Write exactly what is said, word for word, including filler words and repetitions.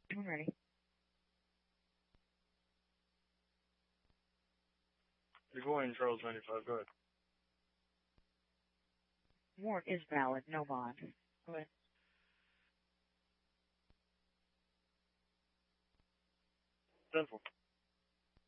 I'm ready. You're going, Charles ninety-five. Go ahead. Warrant is valid. No bond. Go ahead. ten four.